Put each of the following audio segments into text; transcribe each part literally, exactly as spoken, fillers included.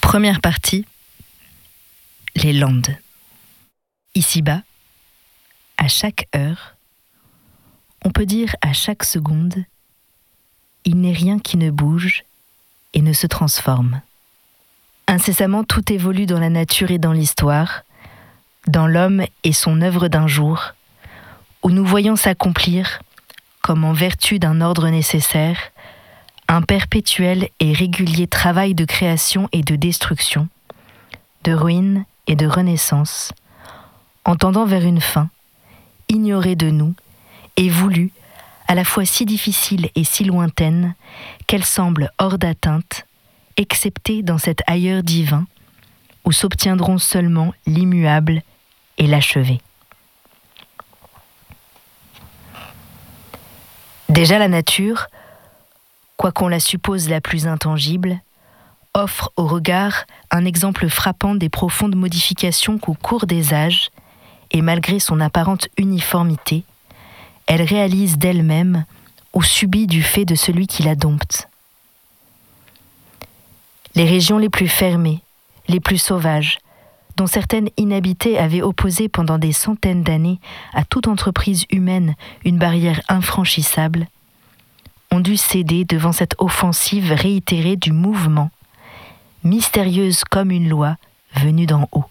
Première partie, les Landes. Ici-bas, à chaque heure, on peut dire à chaque seconde, il n'est rien qui ne bouge et ne se transforme. Incessamment, tout évolue dans la nature et dans l'histoire, dans l'homme et son œuvre d'un jour, où nous voyons s'accomplir, comme en vertu d'un ordre nécessaire, un perpétuel et régulier travail de création et de destruction, de ruine et de renaissance, en tendant vers une fin, ignorée de nous et voulue, à la fois si difficile et si lointaine, qu'elle semble hors d'atteinte, excepté dans cet ailleurs divin, où s'obtiendront seulement l'immuable et l'achevé. Déjà la nature, quoiqu'on la suppose la plus intangible, offre au regard un exemple frappant des profondes modifications qu'au cours des âges, et malgré son apparente uniformité, elle réalise d'elle-même ou subit du fait de celui qui la dompte. Les régions les plus fermées, les plus sauvages, dont certaines inhabitées avaient opposé pendant des centaines d'années à toute entreprise humaine une barrière infranchissable, ont dû céder devant cette offensive réitérée du mouvement, mystérieuse comme une loi venue d'en haut.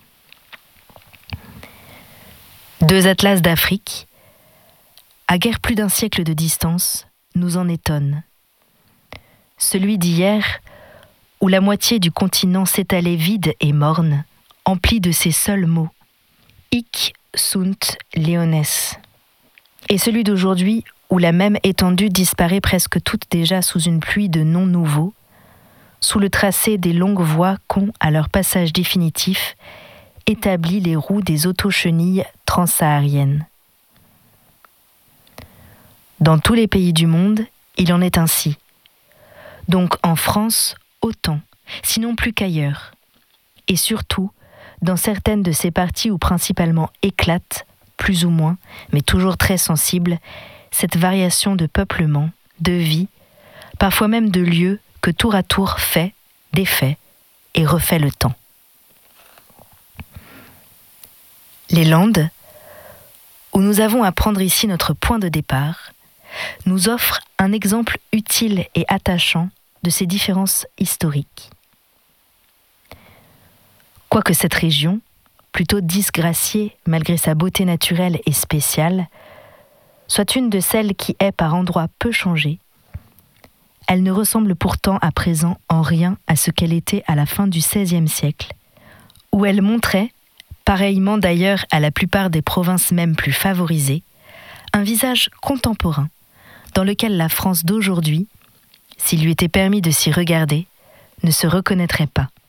Deux atlas d'Afrique, à guère plus d'un siècle de distance, nous en étonnent. Celui d'hier, où la moitié du continent s'étalait vide et morne, empli de ces seuls mots « Hic sunt leones », et celui d'aujourd'hui, où la même étendue disparaît presque toute déjà sous une pluie de noms nouveaux, sous le tracé des longues voies qu'ont, à leur passage définitif, établi les roues des autochenilles transsahariennes. Dans tous les pays du monde, il en est ainsi. Donc en France, autant, sinon plus qu'ailleurs. Et surtout, dans certaines de ces parties où principalement éclate, plus ou moins, mais toujours très sensible, cette variation de peuplement, de vie, parfois même de lieu que tour à tour fait, défait et refait le temps. Les Landes, où nous avons à prendre ici notre point de départ, nous offrent un exemple utile et attachant de ces différences historiques. Quoique cette région, plutôt disgraciée malgré sa beauté naturelle et spéciale, soit une de celles qui est par endroits peu changée, elle ne ressemble pourtant à présent en rien à ce qu'elle était à la fin du seizième siècle, où elle montrait, pareillement d'ailleurs à la plupart des provinces même plus favorisées, un visage contemporain dans lequel la France d'aujourd'hui, s'il lui était permis de s'y regarder, ne se reconnaîtrait pas.